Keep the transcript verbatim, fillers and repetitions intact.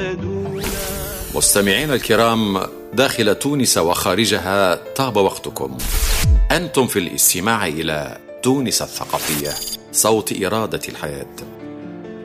رددونا. مستمعين الكرام داخل تونس وخارجها، طاب وقتكم. أنتم في الاستماع إلى تونس الثقافية، صوت إرادة الحياة.